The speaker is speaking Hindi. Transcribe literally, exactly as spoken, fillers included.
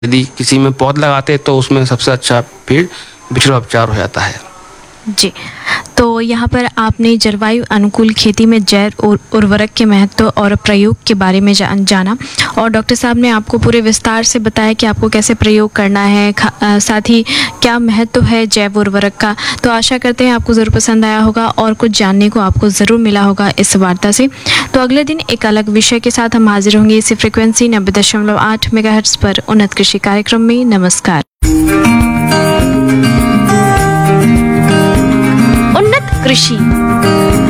यदि किसी में पौध लगाते तो उसमें सबसे अच्छा पेड़ बिछड़ा उपचार हो जाता है। जी, तो यहाँ पर आपने जलवायु अनुकूल खेती में जैव उर- उर्वरक के महत्व और प्रयोग के बारे में जान, जाना और डॉक्टर साहब ने आपको पूरे विस्तार से बताया कि आपको कैसे प्रयोग करना है, खा- अ, साथ ही क्या महत्व है जैव उर्वरक का। तो आशा करते हैं आपको ज़रूर पसंद आया होगा और कुछ जानने को आपको ज़रूर मिला होगा इस वार्ता से। तो अगले दिन एक अलग विषय के साथ हम हाजिर होंगे इसी फ्रिक्वेंसी नब्बे दशमलव आठ मेगाहर्ट्ज़ पर उन्नत कृषि कार्यक्रम में। नमस्कार। उन्नत कृषि